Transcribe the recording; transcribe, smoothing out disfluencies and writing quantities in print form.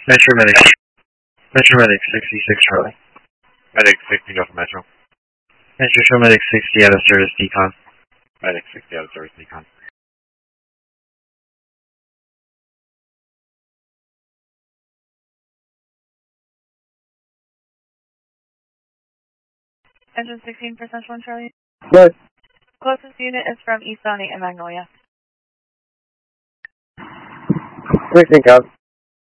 Metro Medic. Metro Medic 66 Charlie. Medic 60, go for Metro. Metro Medic 60 out of service decon. Medic 60 out of service decon. Engine 16 for Central and Charlie. What? Closest unit is from East Zone 8 in Magnolia. Wait, think of.